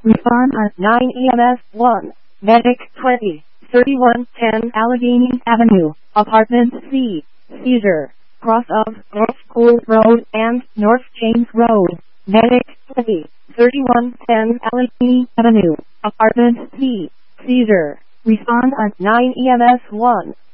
Respond on 9 EMS 1. Medic 20, 3110 Allegheny Avenue, Apartment C. Seizure. Cross of North School Road and North James Road. Medic 20, 3110 Allegheny Avenue, Apartment C. Seizure. Respond on 9 EMS 1.